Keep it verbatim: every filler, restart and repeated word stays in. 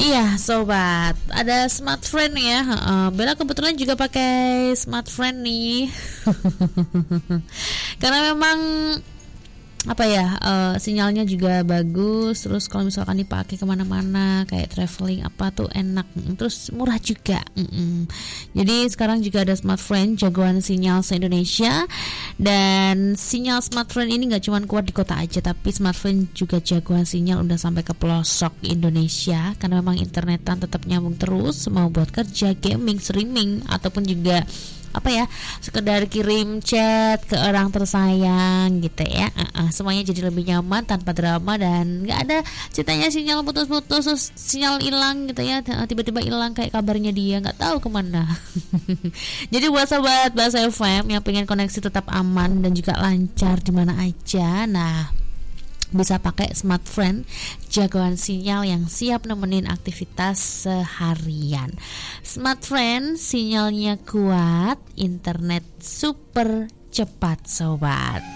Iya sobat, ada Smart Friend ya. uh, Bella kebetulan juga pakai Smart Friend nih. Karena memang apa ya, uh, sinyalnya juga bagus. Terus kalau misalkan dipakai kemana-mana kayak traveling apa tuh enak. Terus murah juga. Mm-mm. Jadi sekarang juga ada Smart Friend, jagoan sinyal se-Indonesia. Dan sinyal Smart Friend ini gak cuma kuat di kota aja, tapi Smart Friend juga jagoan sinyal udah sampai ke pelosok Indonesia. Karena memang internetan tetap nyambung terus, mau buat kerja, gaming, streaming, ataupun juga apa ya, sekedar kirim chat ke orang tersayang gitu ya. uh-uh, Semuanya jadi lebih nyaman tanpa drama. Dan gak ada ceritanya sinyal putus-putus, terus sinyal hilang gitu ya, tiba-tiba hilang kayak kabarnya dia gak tahu kemana. Jadi buat sobat Bahasa F M yang pengen koneksi tetap aman dan juga lancar di mana aja, nah bisa pakai Smart Friend, jagoan sinyal yang siap nemenin aktivitas seharian. Smart Friend, sinyalnya kuat, internet super cepat sobat.